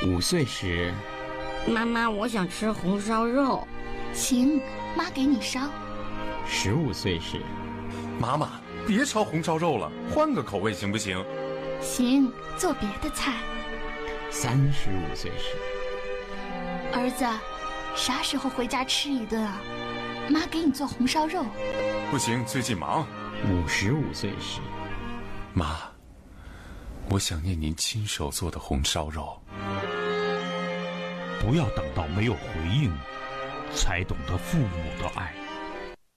5岁时， 妈妈，我想吃红烧肉。 行，妈给你烧。 15岁时， 妈妈，别烧红烧肉了，换个口味行不行？ 行，做别的菜。 35岁时， 儿子，啥时候回家吃一顿啊？妈给你做红烧肉。 不行，最近忙。 55岁时， 妈，我想念您亲手做的红烧肉。 不要等到没有回应，才懂得父母的爱。